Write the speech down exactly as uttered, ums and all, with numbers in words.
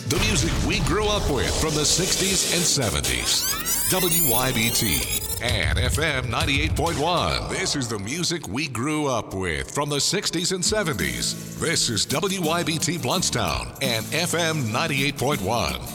The music we grew up with from the sixties and seventies. W Y B T and F M ninety-eight point one. This is the music we grew up with from the sixties and seventies. This is W Y B T Bluntstown and F M ninety-eight point one.